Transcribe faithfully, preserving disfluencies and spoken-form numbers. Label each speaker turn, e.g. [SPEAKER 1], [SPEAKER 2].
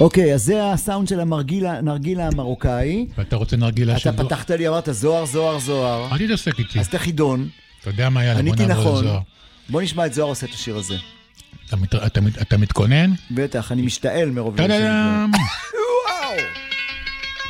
[SPEAKER 1] אוקיי, אז זה הסאונד של הנרגילה המרוקאי.
[SPEAKER 2] ואתה רוצה נרגילה של...
[SPEAKER 1] אתה פתחת לי, אמרת זוהר, זוהר, זוהר.
[SPEAKER 2] אל תתעסק איתי.
[SPEAKER 1] אז תחידון.
[SPEAKER 2] אתה יודע מה היה?
[SPEAKER 1] עניתי נכון. בוא נשמע את זוהר עושה את השיר הזה.
[SPEAKER 2] אתה מתכונן?
[SPEAKER 1] בטח, אני משתעל מרוב...
[SPEAKER 2] טאדאם!